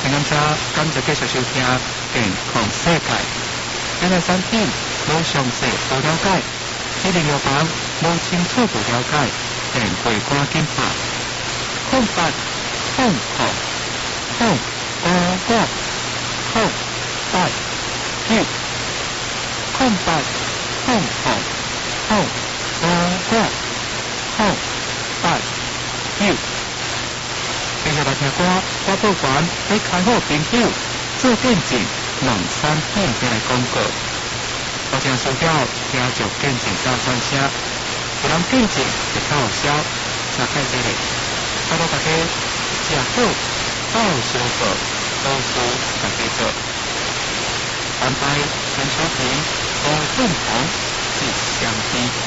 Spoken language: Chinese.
请感谢继续收听健康世界。咱的产品无详细无了解，这个药房无清楚不了解，电话赶紧打08控控控55控8908控控控55控89。继续来听歌，我报关要开好朋友做见证，农产品带来广告。我正需要听着见证大声声，有人见证就较有效，请看这里。拜托大家吃好，好舒服，好事大家做。安排陈淑萍、吴凤红是相机。